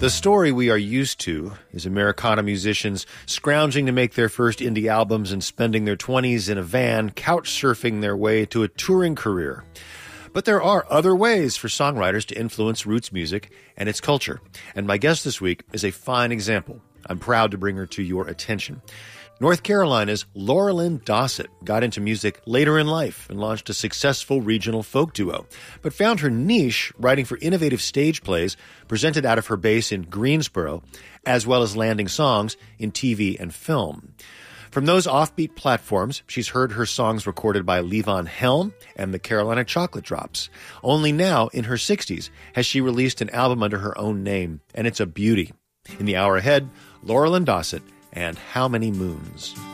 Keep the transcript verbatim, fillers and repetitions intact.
The story we are used to is Americana musicians scrounging to make their first indie albums and spending their twenties in a van, couch surfing their way to a touring career. But there are other ways for songwriters to influence roots music and its culture. And my guest this week is a fine example. I'm proud to bring her to your attention. North Carolina's Laurelyn Dossett got into music later in life and launched a successful regional folk duo, but found her niche writing for innovative stage plays presented out of her base in Greensboro, as well as landing songs in T V and film. From those offbeat platforms, she's heard her songs recorded by Levon Helm and the Carolina Chocolate Drops. Only now, in her sixties, has she released an album under her own name, and it's a beauty. In the hour ahead, Laurelyn Dossett and How Many Moons.